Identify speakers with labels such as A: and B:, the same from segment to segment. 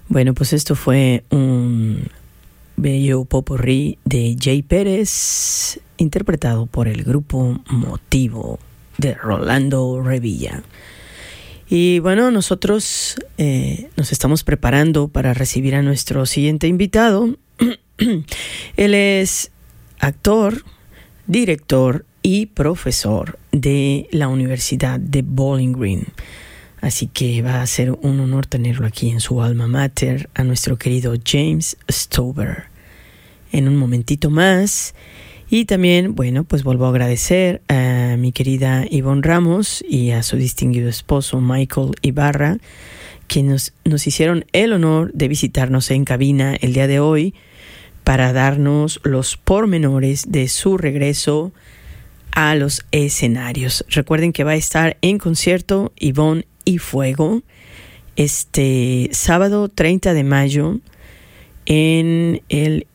A: Bueno, pues esto fue un bello popurrí de Jay Pérez, interpretado por el grupo Motivo de Rolando Revilla. Y bueno, nosotros nos estamos preparando para recibir a nuestro siguiente invitado. Él es actor, director y profesor de la Universidad de Bowling Green. Así que va a ser un honor tenerlo aquí en su alma mater, a nuestro querido James Stover. En un momentito más. Y también, bueno, pues vuelvo a agradecer a mi querida Ivonne Ramos y a su distinguido esposo Michael Ibarra, quienes nos hicieron el honor de visitarnos en cabina el día de hoy para darnos los pormenores de su regreso a los escenarios. Recuerden que va a estar en concierto Ivonne y Fuego este sábado 30 de mayo en el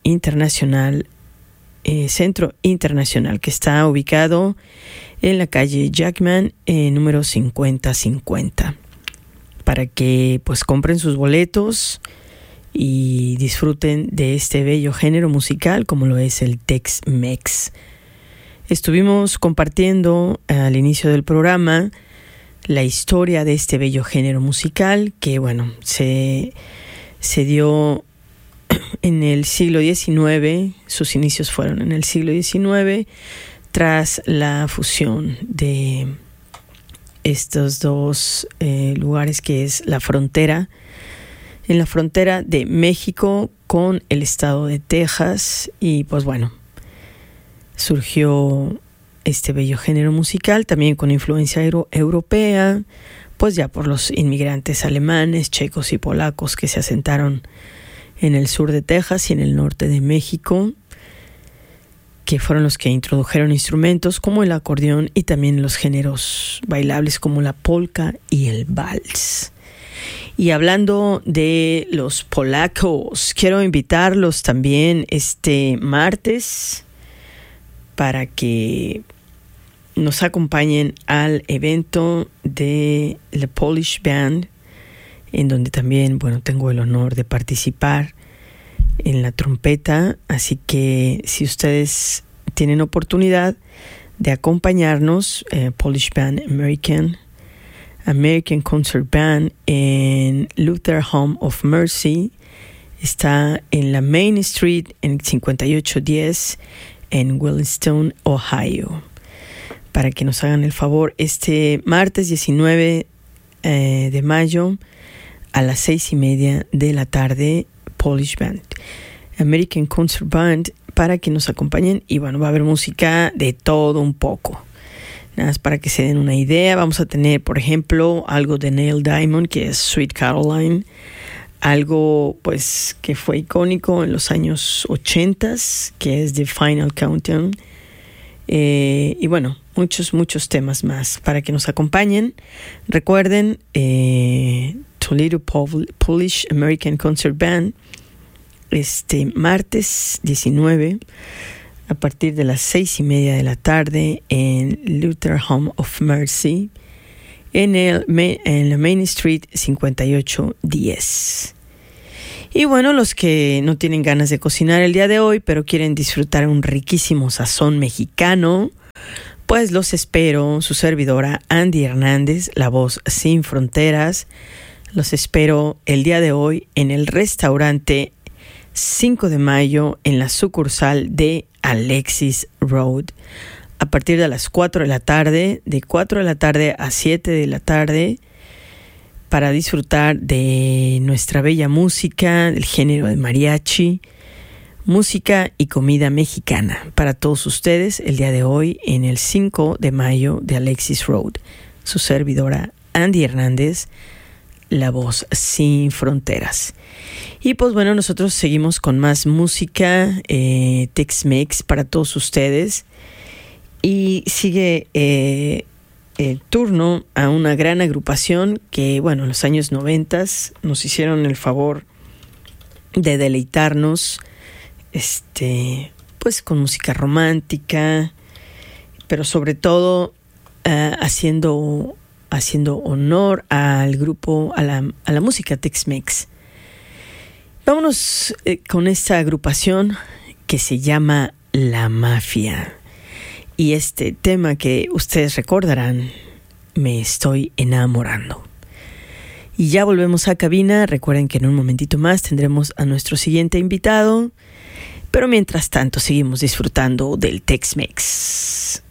A: Centro Internacional, que está ubicado en la calle Jackman, número 5050, para que pues compren sus boletos y disfruten de este bello género musical como lo es el Tex-Mex. Estuvimos compartiendo al inicio del programa la historia de este bello género musical que, bueno, se dio en el siglo XIX. Sus inicios fueron en el siglo XIX, tras la fusión de estos dos lugares, que es la frontera, en la frontera de México con el estado de Texas. Y pues bueno, surgió este bello género musical, también con influencia europea, pues ya por los inmigrantes alemanes, checos y polacos que se asentaron en el sur de Texas y en el norte de México, que fueron los que introdujeron instrumentos como el acordeón y también los géneros bailables como la polka y el vals. Y hablando de los polacos, quiero invitarlos también este martes para que nos acompañen al evento de The Polish Band, en donde también, bueno, tengo el honor de participar en la trompeta. Así que si ustedes tienen oportunidad de acompañarnos, Polish Band American Concert Band en Luther Home of Mercy, está en la Main Street en 5810 en Williston, Ohio. Para que nos hagan el favor, este martes 19 de mayo a las 6:30 de la tarde, Polish Band, American Concert Band, para que nos acompañen. Y bueno, va a haber música de todo un poco. Nada más para que se den una idea, vamos a tener, por ejemplo, algo de Neil Diamond, que es Sweet Caroline, algo pues que fue icónico en los años 80, que es The Final Countdown, y bueno, muchos temas más para que nos acompañen. Recuerden, Toledo Polish American Concert Band, este martes 19 a partir de las 6:30 de la tarde en Luther Home of Mercy en la Main Street 5810. Y bueno, los que no tienen ganas de cocinar el día de hoy, pero quieren disfrutar un riquísimo sazón mexicano, pues los espero, su servidora Andy Hernández, la voz sin fronteras. Los espero el día de hoy en el restaurante 5 de mayo en la sucursal de Alexis Road, a partir de las 4 de la tarde, de 4 de la tarde a 7 de la tarde, para disfrutar de nuestra bella música, del género de mariachi, música y comida mexicana para todos ustedes el día de hoy en el 5 de mayo de Alexis Road. Su servidora Andy Hernández, la voz sin fronteras. Y pues bueno, nosotros seguimos con más música Tex-Mex para todos ustedes. Y sigue el turno a una gran agrupación que, bueno, en los años 90 nos hicieron el favor de deleitarnos pues con música romántica, pero sobre todo haciendo honor al grupo, a la música Tex-Mex. Vámonos con esta agrupación que se llama La Mafia. Y este tema que ustedes recordarán, Me estoy enamorando. Y ya volvemos a cabina. Recuerden que en un momentito más tendremos a nuestro siguiente invitado. Pero mientras tanto seguimos disfrutando del Tex-Mex.